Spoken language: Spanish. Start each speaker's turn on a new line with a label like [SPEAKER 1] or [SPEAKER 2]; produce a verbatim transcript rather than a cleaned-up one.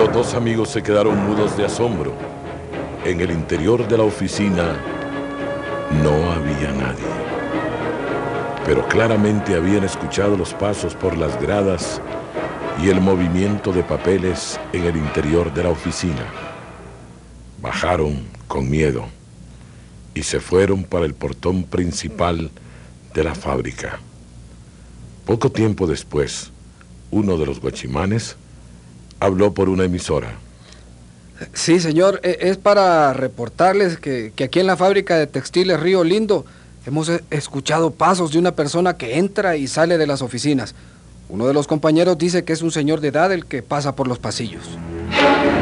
[SPEAKER 1] Los dos amigos se quedaron mudos de asombro. En el interior de la oficina no había nadie. Pero claramente habían escuchado los pasos por las gradas y el movimiento de papeles en el interior de la oficina. Bajaron con miedo y se fueron para el portón principal de la fábrica. Poco tiempo después, uno de los guachimanes habló por una emisora.
[SPEAKER 2] Sí, señor, es para reportarles que, que aquí en la fábrica de textiles Río Lindo hemos escuchado pasos de una persona que entra y sale de las oficinas. Uno de los compañeros dice que es un señor de edad el que pasa por los pasillos.